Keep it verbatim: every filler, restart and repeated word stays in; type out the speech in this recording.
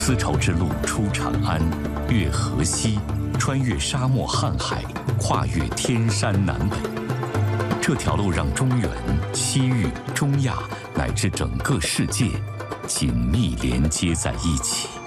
丝绸之路出长安，越河西，穿越沙漠瀚海，跨越天山南北。这条路让中原、西域、中亚乃至整个世界紧密连接在一起。